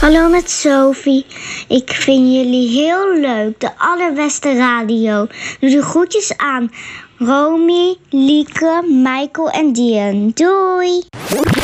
Hallo met Sophie. Ik vind jullie heel leuk. De allerbeste radio. Doe de groetjes aan Romy, Lieke, Michael en Dian. Doei!